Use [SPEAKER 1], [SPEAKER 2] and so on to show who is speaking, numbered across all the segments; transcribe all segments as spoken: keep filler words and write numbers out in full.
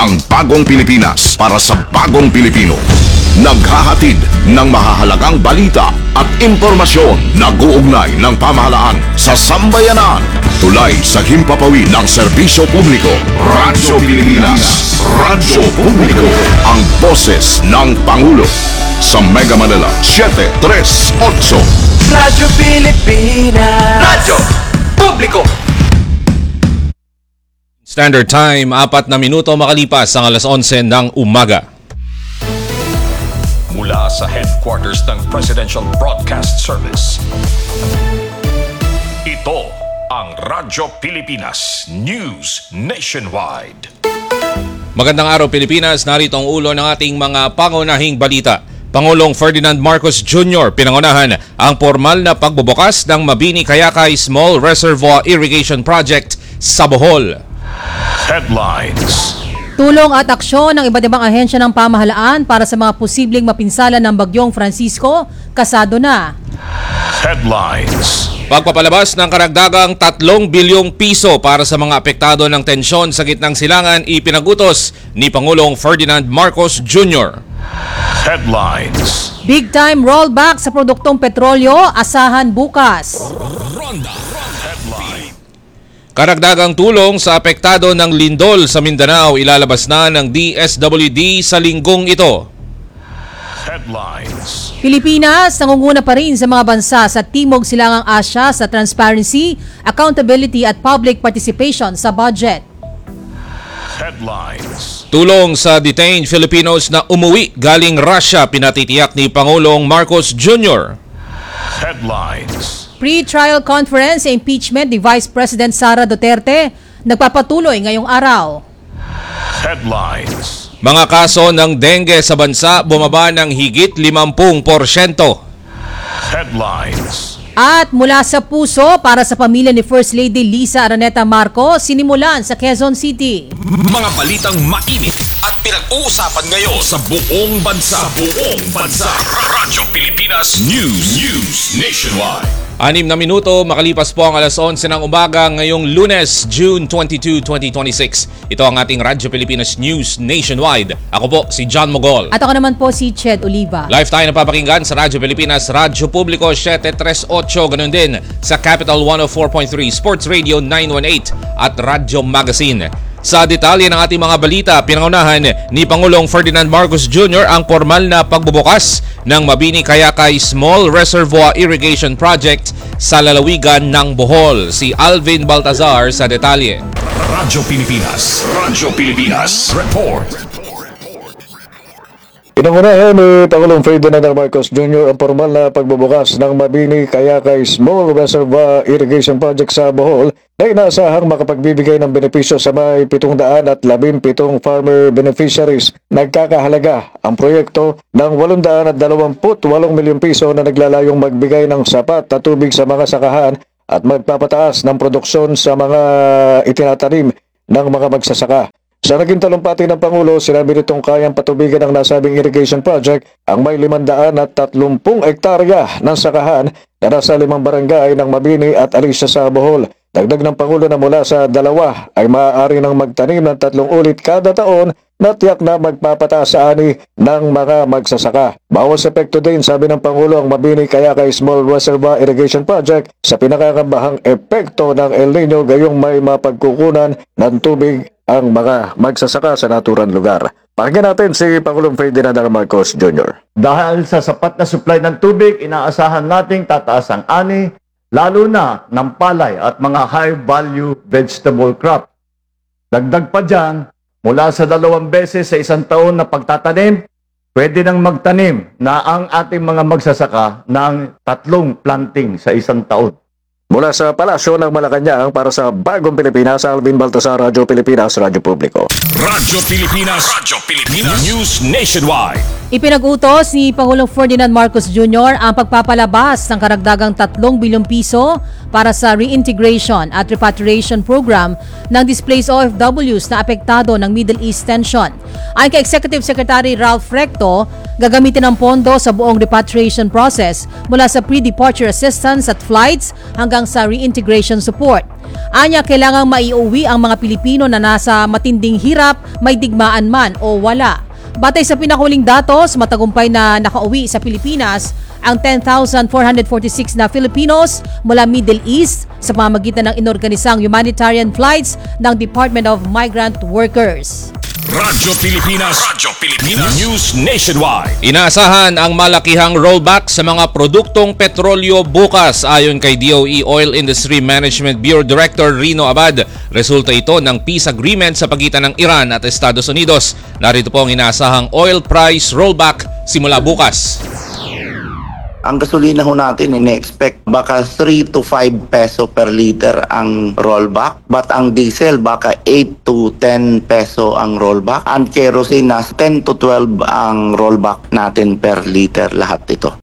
[SPEAKER 1] ang bagong Pilipinas para sa bagong Pilipino. Naghahatid ng mahahalagang balita at impormasyon na guugnay ng pamahalaan sa sambayanan. Tulay sa himpapawid ng serbisyo publiko. Radyo Pilipinas. Radyo Publiko. Ang boses ng Pangulo. Sa Mega Manila, seven three eight.
[SPEAKER 2] Radyo Pilipinas. Radyo Publiko.
[SPEAKER 3] Standard Time, apat na minuto makalipas ang alas onse ng umaga.
[SPEAKER 4] Mula sa headquarters ng Presidential Broadcast Service, ito ang Radyo Pilipinas News Nationwide.
[SPEAKER 3] Magandang araw Pilipinas, narito ang ulo ng ating mga pangunahing balita. Pangulong Ferdinand Marcos Junior pinangunahan ang formal na pagbubukas ng Mabini Kayakay Small Reservoir Irrigation Project sa Bohol.
[SPEAKER 4] Headlines.
[SPEAKER 5] Tulong at aksyon ng iba't ibang ahensya ng pamahalaan para sa mga posibleng mapinsala ng Bagyong Francisco, kasado na.
[SPEAKER 4] Headlines.
[SPEAKER 3] Pagpapalabas ng karagdagang tatlong bilyong piso para sa mga apektado ng tensyon sa gitnang silangan ipinagutos ni Pangulong Ferdinand Marcos Junior
[SPEAKER 4] Headlines.
[SPEAKER 5] Big time rollback sa produktong petrolyo, asahan bukas.
[SPEAKER 4] Ronda. Headline.
[SPEAKER 3] Karagdagang tulong sa apektado ng lindol sa Mindanao ilalabas na ng D S W D sa linggong ito.
[SPEAKER 4] Headlines.
[SPEAKER 5] Pilipinas nangunguna pa rin sa mga bansa sa Timog Silangang Asya sa transparency, accountability at public participation sa budget.
[SPEAKER 4] Headlines.
[SPEAKER 3] Tulong sa detained Filipinos na umuwi galing Russia pinatitiyak ni Pangulong Marcos Junior
[SPEAKER 4] Headlines.
[SPEAKER 5] Pre-trial conference sa impeachment ni Vice President Sara Duterte nagpapatuloy ngayong araw.
[SPEAKER 4] Headlines.
[SPEAKER 3] Mga kaso ng dengue sa bansa bumaba ng higit limampu porsyento.
[SPEAKER 4] Headlines.
[SPEAKER 5] At mula sa puso para sa pamilya ni First Lady Lisa Araneta Marcos, sinimulan sa Quezon City.
[SPEAKER 4] Mga balitang mainit at pinag-uusapan ngayon sa buong bansa. Sa buong bansa. Radyo Pilipinas News. News Nationwide.
[SPEAKER 3] Anim na minuto makalipas po ang alas onse ng umaga ngayong Lunes, June twenty-second, twenty twenty-six. Ito ang ating Radyo Pilipinas News Nationwide. Ako po si John Mogol.
[SPEAKER 5] At ako naman po si Ched Oliva.
[SPEAKER 3] Live tayo napapakinggan sa Radyo Pilipinas, Radyo Publiko seven three eight, ganun din sa Capital one oh four point three, Sports Radio nine one eight at Radyo Magazine. Sa detalye ng ating mga balita, pinangunahan ni Pangulong Ferdinand Marcos Junior ang formal na pagbubukas ng Mabini Kayakay Small Reservoir Irrigation Project sa lalawigan ng Bohol. Si Alvin Baltazar sa detalye.
[SPEAKER 4] Radyo Pilipinas. Radyo Pilipinas. Report.
[SPEAKER 6] Pinangunahan ni Pangulong Ferdinand Marcos Junior ang formal na pagbubukas ng Mabini Kayakay Small Reservoir Irrigation Project sa Bohol na inaasahang makapagbibigay ng benepisyo sa may pitong daan at labing pitong farmer beneficiaries. Nagkakahalaga ang proyekto ng walong daan at dalawamput walong milyong piso na naglalayong magbigay ng sapat na tubig sa mga sakahan at magpapataas ng produksyon sa mga itinatanim ng mga magsasaka. Sa naging talumpati ng Pangulo, sinabi nitong kayang patubigan ng nasabing irrigation project ang may limandaan at tatlumpung ektarya ng sakahan na nasa limang barangay ng Mabini at Alicia sa Bohol. Dagdag ng Pangulo na mula sa dalawa ay maaari nang magtanim ng tatlong ulit kada taon na tiyak na magpapataas sa ani ng mga magsasaka. Bawas epekto din, sabi ng Pangulo, ang Mabini Kayakay Small Reservoir Irrigation Project sa pinakakabahang epekto ng El Nino gayong may mapagkukunan ng tubig ang mga magsasaka sa naturang lugar. Pakinggan natin si Pangulong Ferdinand Marcos Junior
[SPEAKER 7] Dahil sa sapat na supply ng tubig, inaasahan nating tataas ang ani, lalo na ng palay at mga high-value vegetable crop. Dagdag pa dyan, mula sa dalawang beses sa isang taon na pagtatanim, pwede nang magtanim na ang ating mga magsasaka ng tatlong planting sa isang taon.
[SPEAKER 6] Mula sa Palasyo ng Malacanang para sa Bagong Pilipinas, Alvin Baltazar, Radyo Pilipinas, Radyo Publiko.
[SPEAKER 4] Radyo Pilipinas. Radyo Pilipinas News Nationwide.
[SPEAKER 5] Ipinag-utos ni Pangulong Ferdinand Marcos Junior ang pagpapalabas ng karagdagang tatlong bilyong piso para sa reintegration at repatriation program ng displaced O F Ws na apektado ng Middle East tension. Ayon kay Executive Secretary Ralph Recto, Gagamitin ang pondo sa buong repatriation process mula sa pre-departure assistance at flights hanggang sa reintegration support. Anya, kailangang maiuwi ang mga Pilipino na nasa matinding hirap, may digmaan man o wala. Batay sa pinakahuling datos, matagumpay na nakauwi sa Pilipinas ang ten thousand four hundred forty-six na Filipinos mula Middle East sa pamamagitan ng inorganisang humanitarian flights ng Department of Migrant Workers.
[SPEAKER 4] Radyo Pilipinas, Radyo Pilipinas, News Nationwide.
[SPEAKER 3] Inaasahan ang malakihang rollback sa mga produktong petrolyo bukas ayon kay D O E Oil Industry Management Bureau Director Rino Abad. Resulta ito ng peace agreement sa pagitan ng Iran at Estados Unidos. Narito po ang inaasahang oil price rollback simula bukas.
[SPEAKER 8] Ang gasolina ho natin, ine-expect baka three to five peso per liter ang rollback. But ang diesel, baka eight to ten peso ang rollback. Ang kerosene, nas ten to twelve ang rollback natin per liter, lahat ito.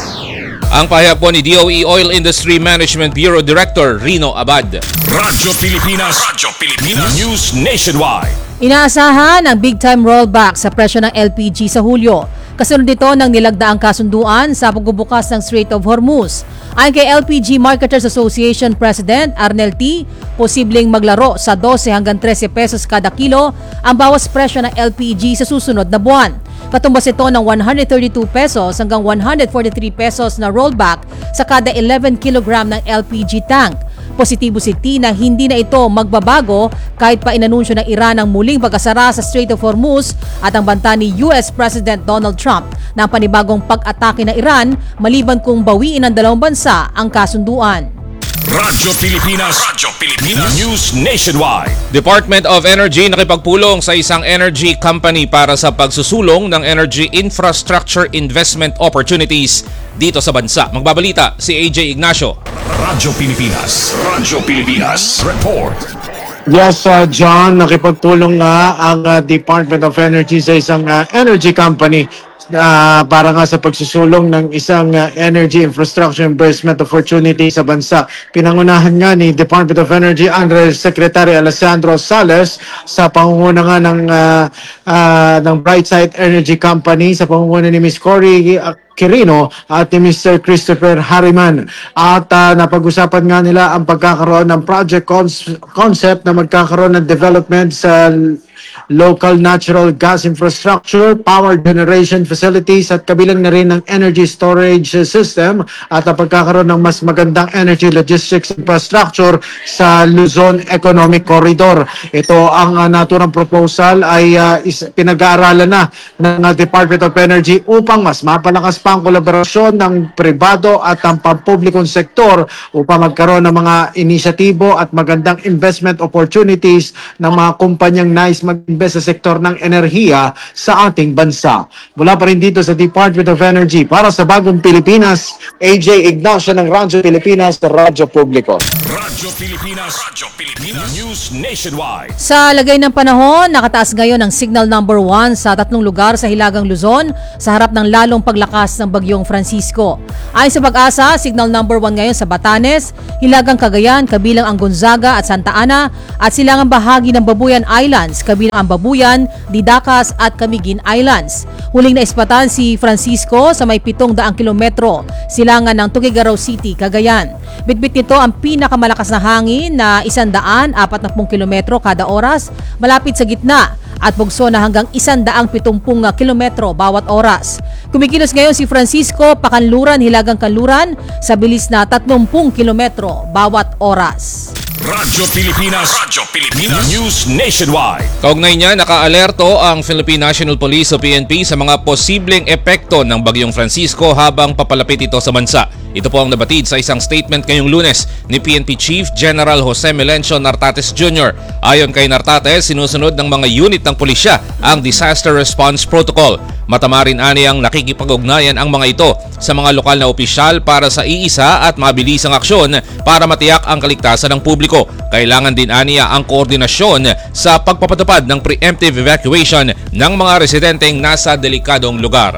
[SPEAKER 3] Ang pahayag po ni D O E Oil Industry Management Bureau Director Rino Abad.
[SPEAKER 4] Radyo Pilipinas, Radyo Pilipinas, News Nationwide.
[SPEAKER 5] Inaasahan ang big-time rollback sa presyo ng L P G sa Hulyo. Kasunod nito ng nilagdaang kasunduan sa pagbubukas ng Strait of Hormuz. Ayon kay L P G Marketers Association President Arnel T, posibleng maglaro sa twelve hanggang thirteen pesos kada kilo ang bawas presyo ng L P G sa susunod na buwan. Katumbas ito ng one hundred thirty-two pesos hanggang one hundred forty-three pesos na rollback sa kada eleven kilogram ng L P G tank. Positibo si T na hindi na ito magbabago kahit pa inanunsyo ng Iran ang muling pagkasara sa Strait of Hormuz at ang banta ni U S President Donald Trump na panibagong pag-atake ng Iran maliban kung bawiin ng dalawang bansa ang kasunduan.
[SPEAKER 4] Radyo Pilipinas, Radyo Pilipinas, News Nationwide.
[SPEAKER 3] Department of Energy nakipagpulong sa isang energy company para sa pagsusulong ng energy infrastructure investment opportunities dito sa bansa. Magbabalita si A J Ignacio.
[SPEAKER 4] Radyo Pilipinas, Radyo Pilipinas, Report.
[SPEAKER 9] Yes, uh, John, nakipagpulong nga ang uh, Department of Energy sa isang uh, energy company uh, para nga sa pagsusulong ng isang uh, energy infrastructure investment opportunity sa bansa. Pinangunahan nga ni Department of Energy Undersecretary Alessandro Sales sa pangunguna nga ng, uh, uh, ng Brightside Energy Company sa pangunguna ni Miz Cory uh, Quirino at ni Mister Christopher Harriman. At uh, napag-usapan nga nila ang pagkakaroon ng project cons- concept na magkakaroon ng development sa local natural gas infrastructure, power generation facilities at kabilang na rin ng energy storage system at ang pagkakaroon ng mas magandang energy logistics infrastructure sa Luzon Economic Corridor. Ito ang uh, naturang proposal ay uh, is, pinag-aaralan na ng uh, Department of Energy upang mas mapalakas pa ang kolaborasyon ng pribado at ang pampublikong sektor upang magkaroon ng mga inisyatibo at magandang investment opportunities ng mga kumpanyang nais mag-invest sa sektor ng enerhiya sa ating bansa. Mula pa rin dito sa Department of Energy para sa Bagong Pilipinas, A J Ignacio ng Radyo Pilipinas, Radyo Publiko.
[SPEAKER 4] Radyo Pilipinas, Radyo Pilipinas, News Nationwide.
[SPEAKER 5] Sa lagay ng panahon, nakataas ngayon ang signal number one sa tatlong lugar sa Hilagang Luzon sa harap ng lalong paglakas ng bagyong Francisco. Ayon sa Pag-asa, signal number one ngayon sa Batanes, Hilagang Cagayan, kabilang ang Gonzaga at Santa Ana at silangang bahagi ng Babuyan Islands, kabilang ang Babuyan, Didacas at Camiguin Islands. Huling naispatan si Francisco sa may pitong daang kilometro, silangan ng Tuguegarao City, Cagayan. Bitbit nito ang pinakamalakas na hangin na isandaan apat na pung kilometro kada oras, malapit sa gitna at bugso na hanggang isandaang pitumpung kilometro bawat oras. Kumikilos ngayon si Francisco pakanluran Hilagang Kanluran sa bilis na tatlumpung kilometro bawat oras.
[SPEAKER 4] Radyo Pilipinas, Radyo Pilipinas, News Nationwide.
[SPEAKER 3] Kaugnay niya, naka-alerto ang Philippine National Police o P N P sa mga posibleng epekto ng bagyong Francisco habang papalapit ito sa bansa. Ito po ang nabatid sa isang statement ngayong Lunes ni P N P Chief General Jose Melencio Nartates Junior Ayon kay Nartates, sinusunod ng mga unit ng pulisya ang Disaster Response Protocol. Matamarin ani ang nakikipag-ugnayan ang mga ito sa mga lokal na opisyal para sa iisa at mabilisang aksyon para matiyak ang kaligtasan ng publiko. Kailangan din aniya ang koordinasyon sa pagpapatupad ng preemptive evacuation ng mga residenteng nasa delikadong lugar.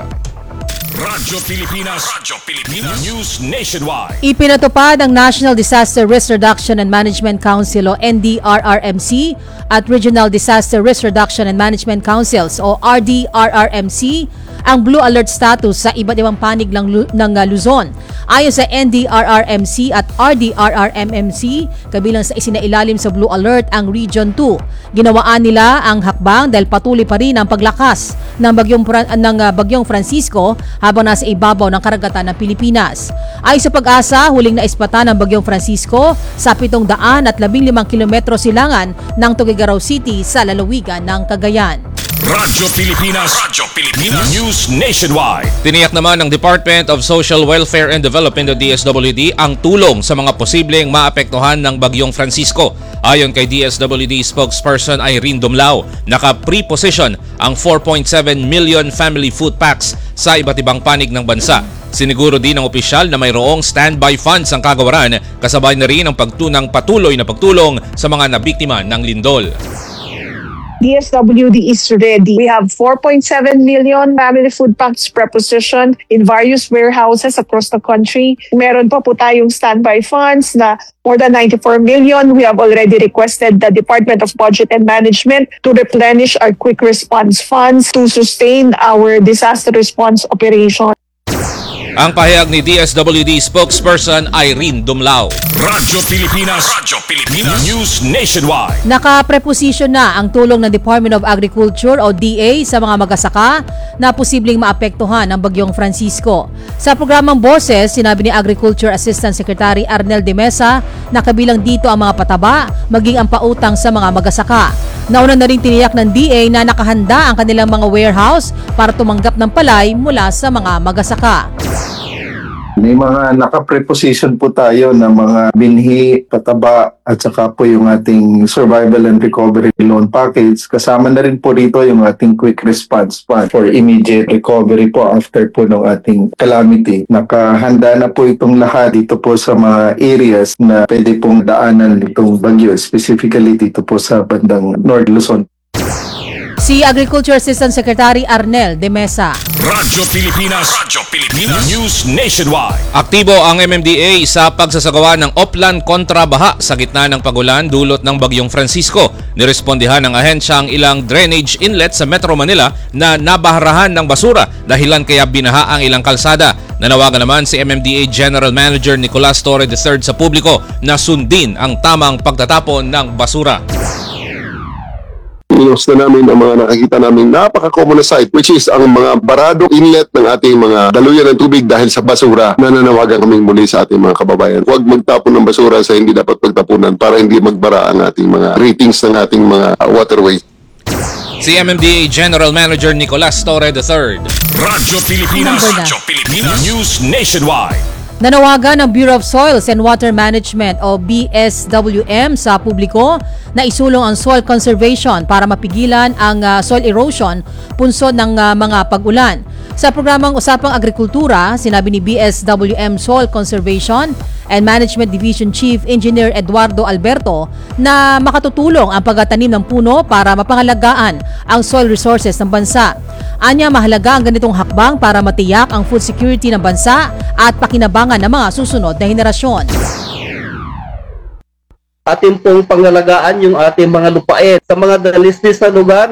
[SPEAKER 4] Radyo Pilipinas, Radyo Pilipinas, News Nationwide.
[SPEAKER 5] Ipinatupad ng National Disaster Risk Reduction and Management Council o N D R R M C at Regional Disaster Risk Reduction and Management Councils o R D R R M C ang blue alert status sa iba't ibang panig ng, Lu- ng uh, Luzon. Ayon sa N D R R M C at R D R R M M C, kabilang sa isinailalim sa blue alert ang Region two. Ginawaan nila ang hakbang dahil patuloy pa rin ang paglakas ng bagyong, ng uh, bagyong Francisco habang nasa ibabaw ng karagatan ng Pilipinas. Ayon sa Pag-asa, huling naispatan ng bagyong Francisco sa pitong daan at labing limang kilometro silangan ng Tuguegarao City sa lalawigan ng Cagayan.
[SPEAKER 4] Radyo Pilipinas, Radyo Pilipinas, News Nationwide.
[SPEAKER 3] Tiniyak naman ng Department of Social Welfare and Development o D S W D ang tulong sa mga posibleng maapektuhan ng bagyong Francisco. Ayon kay D S W D spokesperson Irene Dumlao, naka-pre-position ang four point seven million family food packs sa iba't ibang panig ng bansa. Siniguro din ng opisyal na mayroong standby funds ang kagawaran, kasabay na rin ang pagtunang patuloy na pagtulong sa mga nabiktima ng lindol.
[SPEAKER 10] D S W D is ready. We have four point seven million family food packs prepositioned in various warehouses across the country. Meron pa po tayong standby funds na more than ninety-four million. We have already requested the Department of Budget and Management to replenish our quick response funds to sustain our disaster response operation.
[SPEAKER 3] Ang pahayag ni D S W D spokesperson Irene Dumlao.
[SPEAKER 4] Radyo Pilipinas, Radyo Pilipinas, News Nationwide.
[SPEAKER 5] Naka-preposition na ang tulong ng Department of Agriculture o D A sa mga magasaka na posibleng maapektuhan ng bagyong Francisco. Sa programang Boses, sinabi ni Agriculture Assistant Secretary Arnel de Mesa na kabilang dito ang mga pataba, maging ang pautang sa mga magasaka. Nauna na rin tiniyak ng D A na nakahanda ang kanilang mga warehouse para tumanggap ng palay mula sa mga magasaka.
[SPEAKER 11] May mga naka-preposition po tayo ng mga binhi, pataba, at saka po yung ating survival and recovery loan package. Kasama na rin po rito yung ating quick response fund for immediate recovery po after po ng ating calamity. Nakahanda na po itong lahat dito po sa mga areas na pwede pong daanan itong bagyo, specifically dito po sa bandang North Luzon.
[SPEAKER 5] Si Agriculture Assistant Secretary Arnel de Mesa.
[SPEAKER 4] Radyo Pilipinas, Radyo Pilipinas, News Nationwide.
[SPEAKER 3] Aktibo ang M M D A sa pagsasagawa ng Oplan kontra baha sa gitna ng pagulan dulot ng bagyong Francisco. Nirespondihan ng ahensya ang ilang drainage inlet sa Metro Manila na nabaharahan ng basura, dahilan kaya binaha ang ilang kalsada. Nanawagan naman si M M D A General Manager Nicolas Torre the third sa publiko na sundin ang tamang pagtatapon ng basura.
[SPEAKER 12] Inos na namin ang mga nakakita namin napaka-common na site, which is ang mga baradong inlet ng ating mga daluyan ng tubig dahil sa basura. Nananawagan kaming muli sa ating mga kababayan. Huwag magtapon ng basura sa hindi dapat pagtapunan para hindi magbara ang ating mga ratings ng ating mga uh, waterway.
[SPEAKER 3] Si M M D A General Manager Nicolas Torre the third.
[SPEAKER 4] Radyo Pilipinas, Radyo Pilipinas, News Nationwide.
[SPEAKER 5] Nanawagan ng Bureau of Soils and Water Management o B S W M sa publiko na isulong ang soil conservation para mapigilan ang uh, soil erosion punsod ng uh, mga pag-ulan. Sa programang Usapang Agrikultura, sinabi ni B S W M Soil Conservation and Management Division Chief Engineer Eduardo Alberto na makatutulong ang pagtatanim ng puno para mapangalagaan ang soil resources ng bansa. Anya, mahalaga ang ganitong hakbang para matiyak ang food security ng bansa at pakinabangan ng mga susunod na henerasyon.
[SPEAKER 13] Atin pong pangalagaan yung ating mga lupain sa mga dalistis na lugar